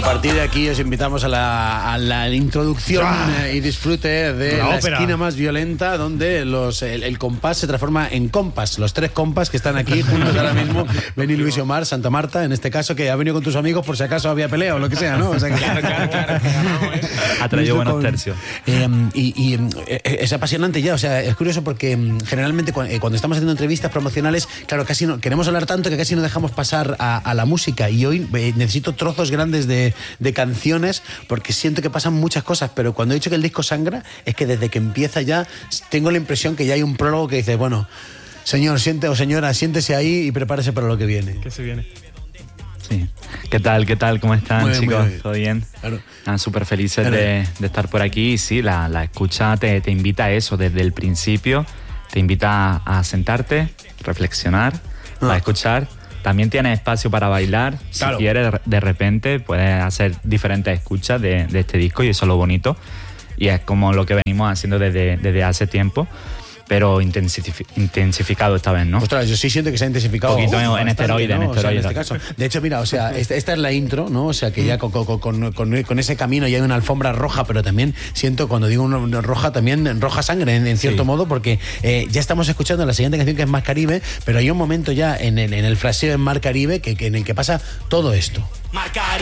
partir de aquí os invitamos a la introducción y disfrute de la esquina más violenta, donde el compás se transforma en compas. Los tres compas que están aquí juntos ahora mismo, Beni, Luis y Omar, Santa Marta, en este caso, que ha venido con tus amigos por si acaso había pelea o lo que sea, ¿no? O sea, claro. Ha traído buenos tercios. Es apasionante ya, o sea, es curioso porque generalmente cuando estamos haciendo entrevistas promocionales, claro, casi no queremos hablar tanto que casi no dejamos pasar a la música, y hoy necesito trozos grandes de canciones porque siento que pasan muchas cosas, pero cuando he dicho que el disco sangra, es que desde que empieza ya tengo la impresión que ya hay un prólogo que dice, bueno, señor, señora, siéntese ahí y prepárese para lo que viene. ¿Qué se viene? Sí. ¿Qué tal? ¿Cómo están, muy bien, chicos? muy bien. ¿Todo bien? Claro. Súper felices de estar por aquí. Y sí, la escucha te invita a eso desde el principio. Te invita a sentarte, reflexionar, a escuchar. También tienes espacio para bailar. Claro. Si quieres, de repente, puedes hacer diferentes escuchas de este disco, y eso es lo bonito. Y es como lo que venimos haciendo desde hace tiempo, pero intensificado esta vez, ¿no? Ostras, yo sí siento que se ha intensificado un poquito en bastante, esteroide, ¿no? en esteroide. O sea, en este caso. De hecho, mira, o sea, esta es la intro, ¿no? O sea, que ya con ese camino ya hay una alfombra roja, pero también siento, cuando digo una roja, también roja sangre, en cierto modo, porque ya estamos escuchando la siguiente canción, que es Mar Caribe, pero hay un momento ya en el fraseo en Mar Caribe en el que pasa todo esto. Mar Caribe.